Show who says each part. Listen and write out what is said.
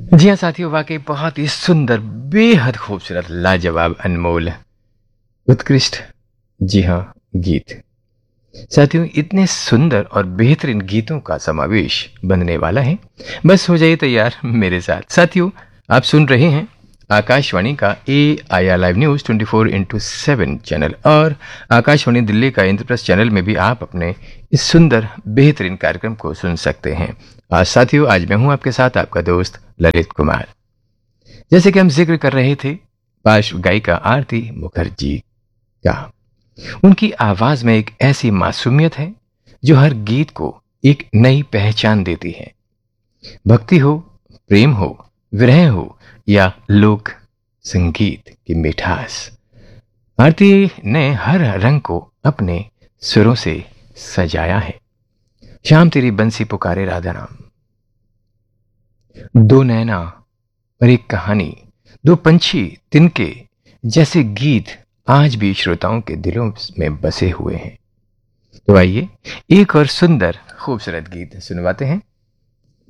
Speaker 1: जी हाँ साथियों, वाकई बहुत ही सुंदर, बेहद खूबसूरत, लाजवाब, अनमोल, उत्कृष्ट, जी हाँ, गीत। साथियों, इतने सुंदर और बेहतरीन गीतों का समावेश बनने वाला है। बस हो जाइए तैयार मेरे साथ। साथियों, आप सुन रहे हैं आकाशवाणी का AIR लाइव न्यूज 24/7 चैनल, और आकाशवाणी दिल्ली का इंद्रप्रस्थ चैनल में भी आप अपने इस सुंदर बेहतरीन कार्यक्रम को सुन सकते हैं। साथियों, आज मैं हूं आपके साथ, आपका दोस्त ललित कुमार। जैसे कि हम जिक्र कर रहे थे पार्श्व गायिका आरती मुखर्जी का, उनकी आवाज में एक ऐसी मासूमियत है जो हर गीत को एक नई पहचान देती है। भक्ति हो, प्रेम हो, विरह हो या लोक संगीत की मिठास, आरती ने हर रंग को अपने सुरों से सजाया है। शाम तेरी बंसी पुकारे राधा राम, दो नैना और एक कहानी, दो पंछी, तिनके जैसे गीत आज भी श्रोताओं के दिलों में बसे हुए हैं। तो आइए एक और सुंदर खूबसूरत गीत सुनवाते हैं